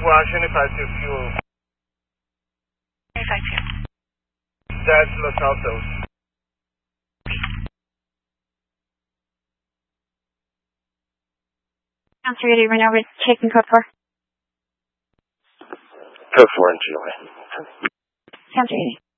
Washington 52 fuel. 52. That's Los Altos. Sounds ready. Run over. Checking code 4. Code 4 in July. Sounds ready.